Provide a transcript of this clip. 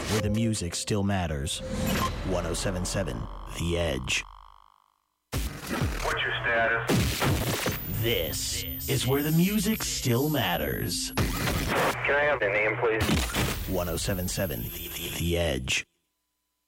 where the music still matters. 107.7 The Edge. What's your status? This is where the music still matters. Can I have the name, please? 107.7 The Edge.